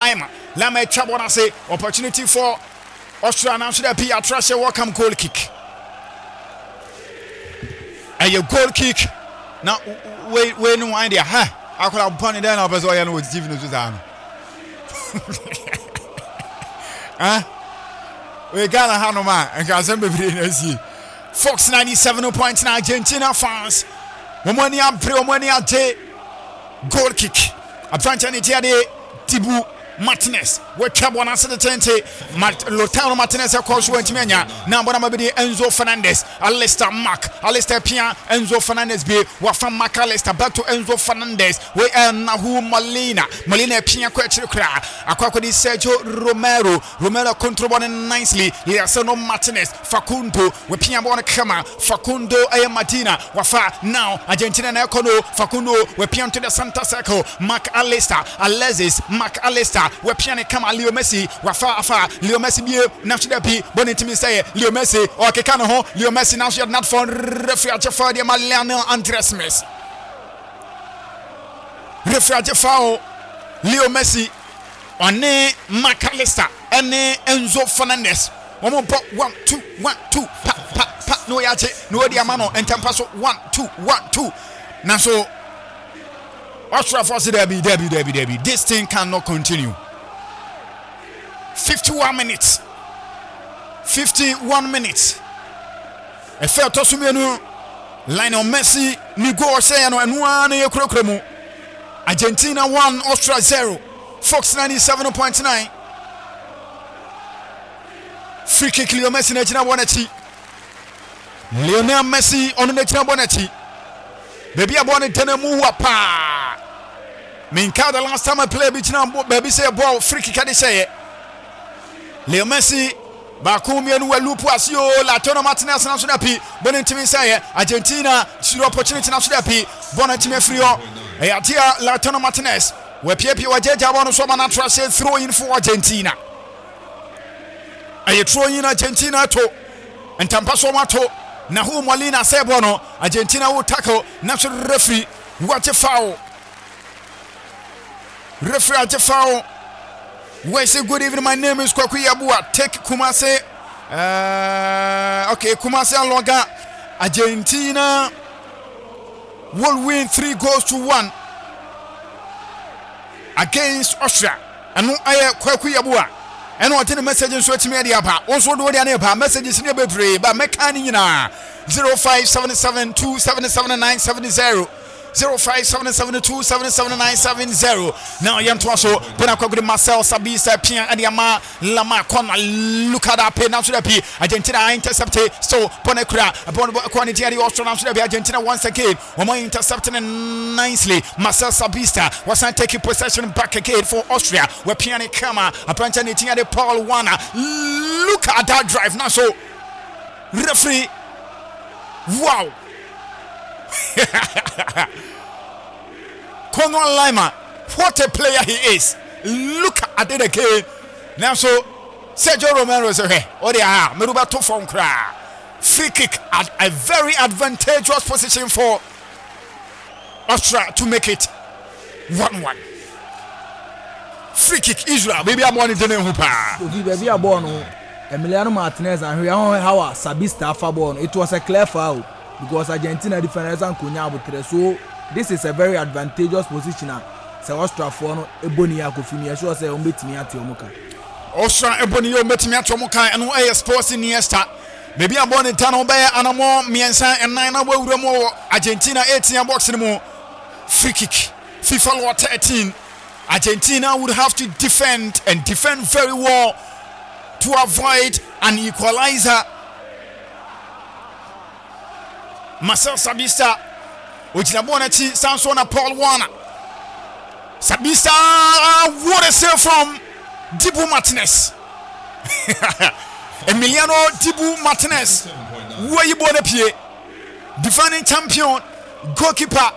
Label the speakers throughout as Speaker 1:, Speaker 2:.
Speaker 1: Lima Chabona say opportunity for Austria now should be a trash welcome goal kick. A goal kick. Now wait no idea. I could have punted down up as I know it's even to we got a Hanoma and Gazembe Fox 97.9 Argentina fans. Womonia Day goal kick. A Franchanitia de Tibu Martinez. We trouble answer the tente. Lotano Martinez, of course, went to Mania. Now, what I'm Enzo Fernandez, Alistair Pia, Enzo Fernandez be. Wafam McAllister back to Enzo Fernandez. We are Nahu Molina Pia Quechukra. Aquacodi Sergio Romero controlling nicely. Liasano Martinez, Facundo, we Pia Bonacama, Facundo Ayamadina, Wafa now Argentina Necono, Facundo, we Pian to the Santa Circle, McAllister, Alexis, McAllister. We piano kama Leo Messi wafa Leo Messi bie national bi bonitimi say Leo Messi o keka no ho Leo Messi now she not for referee ajefa de Lionel Andres Messi referee ajefa Leo Messi one McAllister ene Enzo Fernandez omo bo 1 2 1 2 pa no yache no di amano entempa so 1 2 1 2 na so Austria force Debbie. This thing cannot continue. 51 minutes. A fair Tosumenu. Lionel Messi. Nigo Oceano and one year Krokramu. Argentina 1, Austria 0. Fox 97.9. Free kick Lionel Messi Najina Bonetti. Lionel Messi on the Najina Bonetti. Baby I born in Tenemu Wapa. Minka the last time I played between baby say a ball free kick at say Leo Messi Bakumi and Lupu Asio Latona Martinez and Sudapi Bonintimi say Argentina should opportunity now Sudapi Bonatime Frio Atia Latona Martinez where Pepe Wajeja won so manatra say throw in for Argentina. Are throw in Argentina to and Tampaso Mato Nahu Molina Sebono Argentina will tackle national referee. What a foul! Referee at a foul. We say good evening. My name is Kwaku Yabua. Take Kumase. Okay, Kumase and Longa. Argentina will win 3-1 against Austria. And no, I Kwaku Yabua. And what in the message in social media also do the neighbor messages in the bedroom, but Mekanina 0577277970 0577277970. Now Yantuaso, Penacogri Marcel Sabisa Pian Adiama Lama Kona look at that pen now to the P. Argentina intercepted so Ponecra upon quantity of the Australian to the Argentina once again. Omo intercepting nicely. Marcel Sabista was not taking possession back again for Austria. Where Piani Kama apparently the Paul Wana. Look at that drive now so referee. Wow. Conor Lima, what a player he is. Look at it again. Now so Sergio Romero said, hey, oh yeah, Meruba to phone cry. Free kick at a very advantageous position for Austria to make it 1-1. Free kick Israel, baby I'm one in the name of
Speaker 2: baby I'm born Emiliano Martinez and how Sabista Fabon. It was a clear foul. Because Argentina defenders and Kunya Butre. So this is a very advantageous position. So Austria for no Ebonia Kofini. I sure say Umbetimi at Yomuka.
Speaker 1: Austria Ebonio Betimi at Yomuka and no sports in Niesta. Maybe I'm born in Tano Bay and a more Miensa and 9 more Argentina 18 boxing more. Free kick. FIFA Law 13. Argentina would have to defend and defend very well to avoid an equalizer. Marcel Sabista, Ujinabonati, Sansona Paul Wana. Sabista, what a save from Dibu Martinez. Emiliano Dibu Martinez, where you born up here, defending champion, goalkeeper.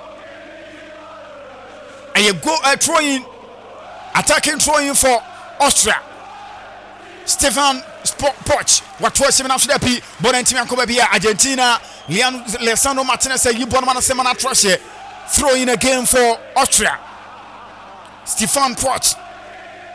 Speaker 1: And you go throwing, attacking throwing for Austria. Stefan Poch, what was him after that? Bonantima Kobabia, Argentina. Alessandro Martinez said, "You born man semana trash throw in a game for Austria." Stefan Poch